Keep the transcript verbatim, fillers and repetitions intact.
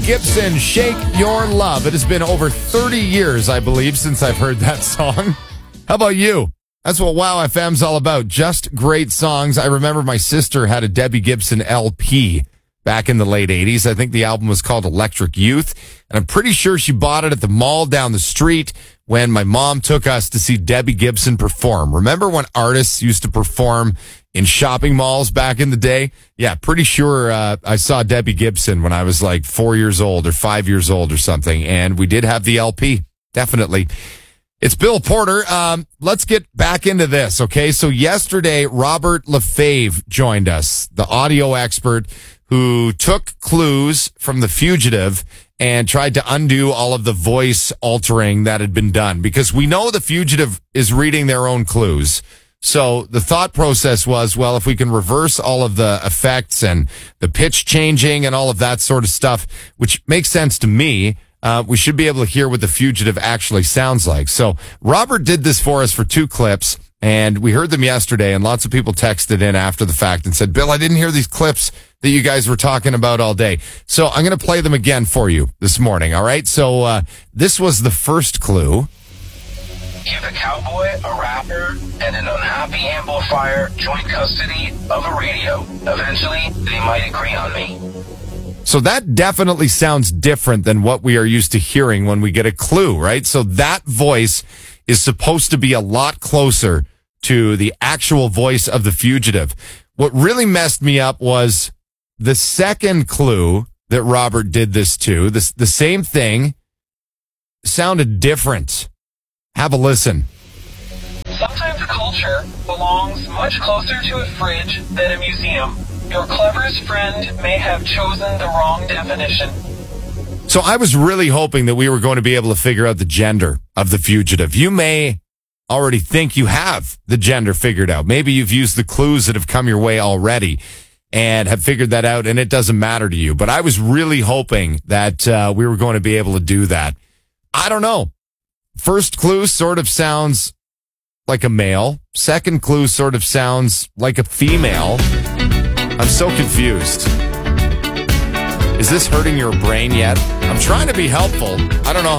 Gibson, Shake Your Love. It has been over thirty years, I believe, since I've heard that song. How about you? That's what Wow F M's all about. Just great songs. I remember my sister had a Debbie Gibson L P back in the late eighties. I think the album was called Electric Youth. And I'm pretty sure she bought it at the mall down the street when my mom took us to see Debbie Gibson perform. Remember when artists used to perform in shopping malls back in the day? Yeah, pretty sure uh, I saw Debbie Gibson when I was like four years old or five years old or something. And we did have the L P. Definitely. It's Bill Porter. Um, let's get back into this, okay? So yesterday, Robert Lefebvre joined us, the audio expert who took clues from The Fugitive and tried to undo all of the voice altering that had been done. Because we know The Fugitive is reading their own clues. So the thought process was, well, if we can reverse all of the effects and the pitch changing and all of that sort of stuff, which makes sense to me, Uh, we should be able to hear what The Fugitive actually sounds like. So Robert did this for us for two clips, and we heard them yesterday, and lots of people texted in after the fact and said, Bill, I didn't hear these clips that you guys were talking about all day. So I'm going to play them again for you this morning, all right? So uh, this was the first clue. Give a cowboy, a rapper, and an unhappy amplifier joint custody of a radio. Eventually, they might agree on me. So that definitely sounds different than what we are used to hearing when we get a clue, right? So that voice is supposed to be a lot closer to the actual voice of The Fugitive. What really messed me up was the second clue that Robert did this to. This, the same thing sounded different. Have a listen. Sometimes culture belongs much closer to a fridge than a museum. Your cleverest friend may have chosen the wrong definition. So I was really hoping that we were going to be able to figure out the gender of The Fugitive. You may already think you have the gender figured out. Maybe you've used the clues that have come your way already and have figured that out, and it doesn't matter to you. But I was really hoping that uh, we were going to be able to do that. I don't know. First clue sort of sounds like a male. Second clue sort of sounds like a female. I'm so confused. Is this hurting your brain yet? I'm trying to be helpful. I don't know how